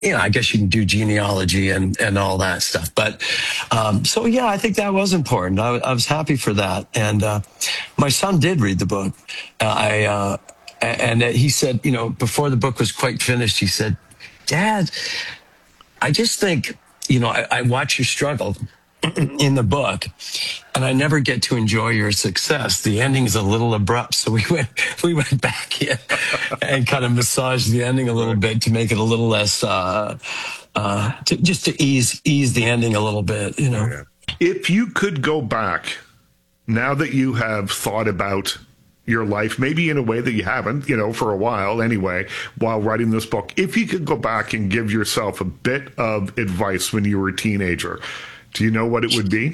I guess you can do genealogy and all that stuff. But so yeah, I think that was important. I was happy for that. And my son did read the book. And he said, before the book was quite finished, he said, "Dad, I just think, I watch you struggle in the book, and I never get to enjoy your success. The ending is a little abrupt." So we went back in and kind of massaged the ending a little bit to make it a little less, just to ease the ending a little bit, Yeah. If you could go back, now that you have thought about your life, maybe in a way that you haven't, for a while anyway, while writing this book, if you could go back and give yourself a bit of advice when you were a teenager, do you know what it would be?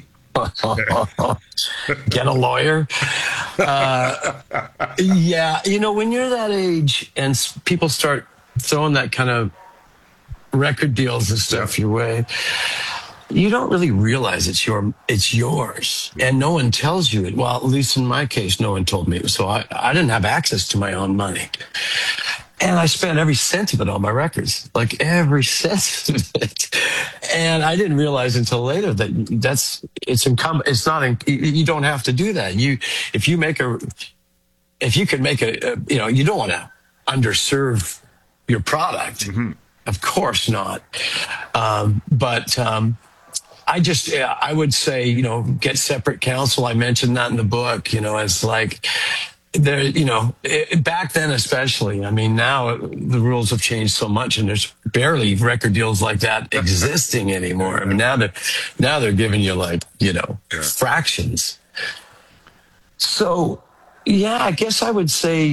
Get a lawyer. Yeah. When you're that age and people start throwing that kind of record deals and stuff your way, you don't really realize it's yours, and no one tells you it. Well, at least in my case, no one told me. So I didn't have access to my own money. And I spent every cent of it on my records, like every cent of it. And I didn't realize until later that it's incumbent. It's not, you don't have to do that. If you could make you don't want to underserve your product. Mm-hmm. Of course not. But I would say, get separate counsel. I mentioned that in the book, it's like, there, back then especially. I mean, now the rules have changed so much, and there's barely record deals like that existing anymore. I mean, now they're giving you fractions. So, yeah, I guess I would say,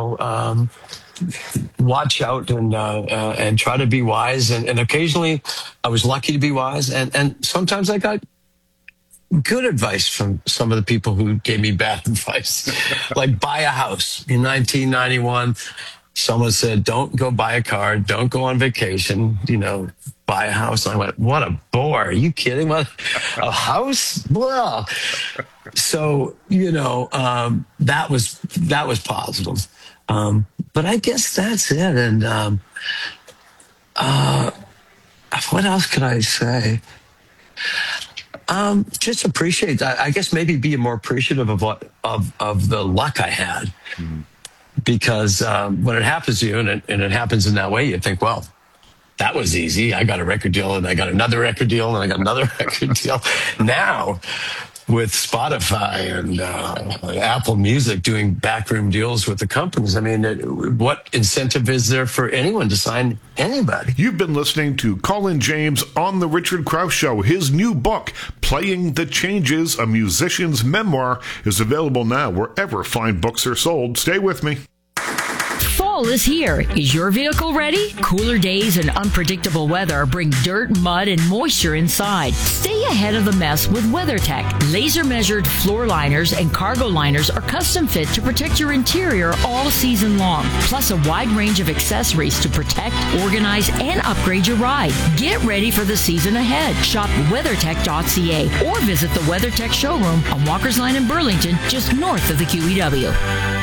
watch out and try to be wise. And occasionally, I was lucky to be wise, and sometimes I got good advice from some of the people who gave me bad advice, like buy a house. In 1991, someone said, "Don't go buy a car, don't go on vacation, buy a house." And I went, "What a bore. Are you kidding? What, a house? Well." So, that was positive. But I guess that's it. And what else could I say? Just appreciate that. I guess maybe be more appreciative of the luck I had, mm-hmm. Because when it happens to you and it happens in that way, you think, well, that was easy. I got a record deal, and I got another record deal, and I got another record deal. Now, with Spotify and Apple Music doing backroom deals with the companies, I mean, what incentive is there for anyone to sign anybody? You've been listening to Colin James on The Richard Crouse Show. His new book, Playing the Changes, A Musician's Memoir, is available now wherever fine books are sold. Stay with me. Fall is here. Is your vehicle ready? Cooler days and unpredictable weather bring dirt, mud, and moisture inside. Stay ahead of the mess with WeatherTech. Laser-measured floor liners and cargo liners are custom fit to protect your interior all season long. Plus a wide range of accessories to protect, organize, and upgrade your ride. Get ready for the season ahead. Shop WeatherTech.ca or visit the WeatherTech showroom on Walker's Line in Burlington, just north of the QEW.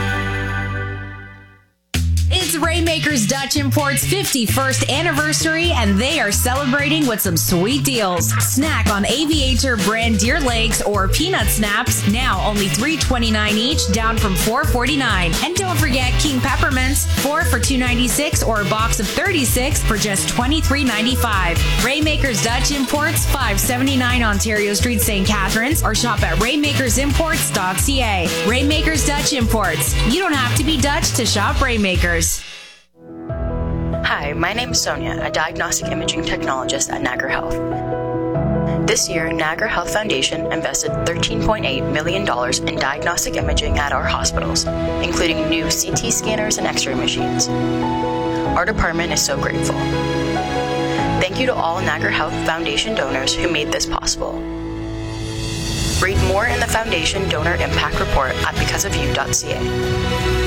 It's Rainmakers Dutch Import's 51st anniversary, and they are celebrating with some sweet deals. Snack on Aviator brand deer legs or peanut snaps, now only $3.29 each, down from $4.49. And don't forget King Peppermints, 4 for $2.96 or a box of 36 for just $23.95. Rainmakers Dutch Imports, 579 Ontario Street, St. Catharines, or shop at rainmakersimports.ca. Rainmakers Dutch Imports. You don't have to be Dutch to shop Rainmakers. Hi, my name is Sonia, a diagnostic imaging technologist at Niagara Health. This year, Niagara Health Foundation invested $13.8 million in diagnostic imaging at our hospitals, including new CT scanners and X-ray machines. Our department is so grateful. Thank you to all Niagara Health Foundation donors who made this possible. Read more in the Foundation Donor Impact Report at becauseofyou.ca.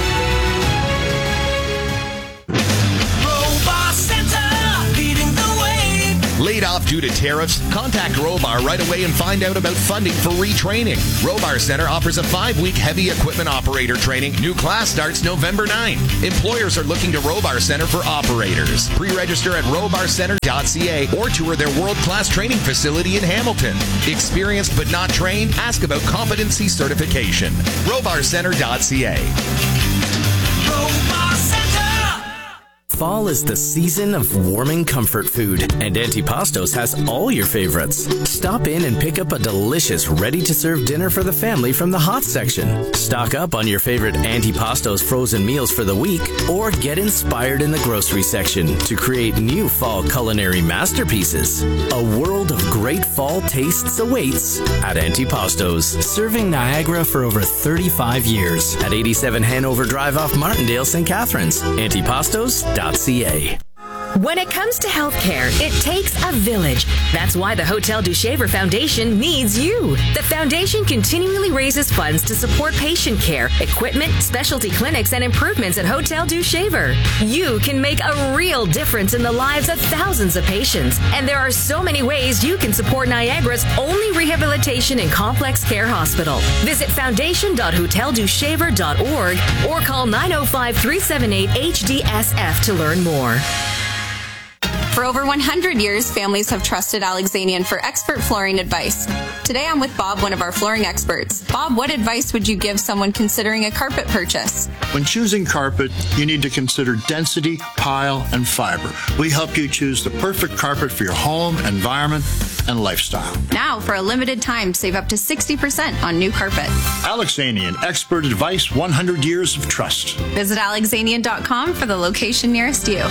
Laid off due to tariffs? Contact Robar right away and find out about funding for retraining. Robar Center offers a 5-week heavy equipment operator training. New class starts November 9th. Employers are looking to Robar Center for operators. Pre-register at robarcenter.ca or tour their world-class training facility in Hamilton. Experienced but not trained? Ask about competency certification. robarcenter.ca. Robar Center. Fall is the season of warming comfort food, and Antipastos has all your favorites. Stop in and pick up a delicious, ready-to-serve dinner for the family from the hot section. Stock up on your favorite Antipastos frozen meals for the week, or get inspired in the grocery section to create new fall culinary masterpieces. A world of great fall tastes awaits at Antipastos, serving Niagara for over 35 years at 87 Hanover Drive off Martindale, St. Catharines. Antipastos.ca. When it comes to healthcare, it takes a village. That's why the Hotel du Shaver Foundation needs you. The foundation continually raises funds to support patient care, equipment, specialty clinics, and improvements at Hotel du Shaver. You can make a real difference in the lives of thousands of patients. And there are so many ways you can support Niagara's only rehabilitation and complex care hospital. Visit foundation.hoteldushaver.org or call 905-378-HDSF to learn more. For over 100 years, families have trusted Alexanian for expert flooring advice. Today I'm with Bob, one of our flooring experts. Bob, what advice would you give someone considering a carpet purchase? When choosing carpet, you need to consider density, pile, and fiber. We help you choose the perfect carpet for your home, environment, and lifestyle. Now, for a limited time, save up to 60% on new carpet. Alexanian, expert advice, 100 years of trust. Visit alexanian.com for the location nearest you.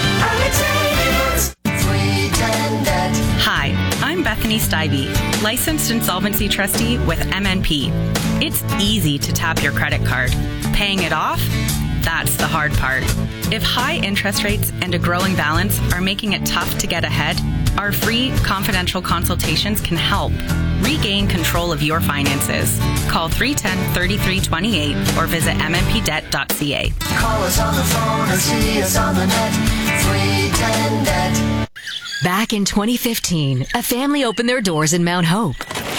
Hi, I'm Bethany Stibbe, licensed insolvency trustee with MNP. It's easy to tap your credit card. Paying it off? That's the hard part. If high interest rates and a growing balance are making it tough to get ahead, our free confidential consultations can help. Regain control of your finances. Call 310-3328 or visit mnpdebt.ca. Call us on the phone or see us on the net. 310-NET. Back in 2015, a family opened their doors in Mount Hope.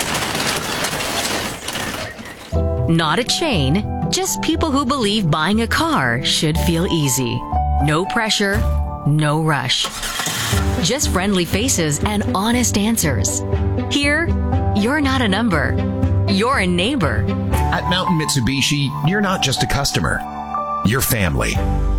Not a chain, just people who believe buying a car should feel easy. No pressure, no rush. Just friendly faces and honest answers. Here, you're not a number. You're a neighbor. At Mountain Mitsubishi, you're not just a customer. You're family.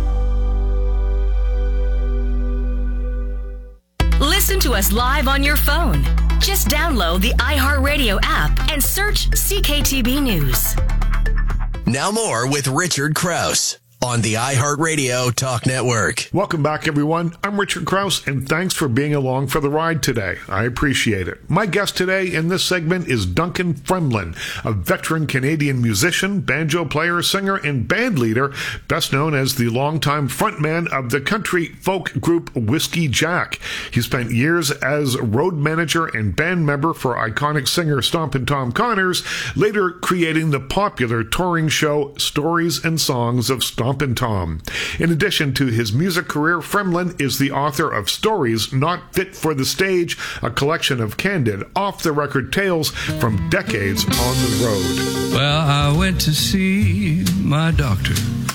Listen to us live on your phone. Just download the iHeartRadio app and search CKTB News. Now more with Richard Krause on the iHeartRadio Talk Network. Welcome back, everyone. I'm Richard Krause, and thanks for being along for the ride today. I appreciate it. My guest today in this segment is Duncan Fremlin, a veteran Canadian musician, banjo player, singer, and band leader, best known as the longtime frontman of the country folk group Whiskey Jack. He spent years as road manager and band member for iconic singer Stompin' Tom Connors, later creating the popular touring show Stories and Songs of Stompin' Tom. In addition to his music career, Fremlin is the author of Stories Not Fit for the Stage, a collection of candid, off-the-record tales from decades on the road. Well, I went to see my doctor.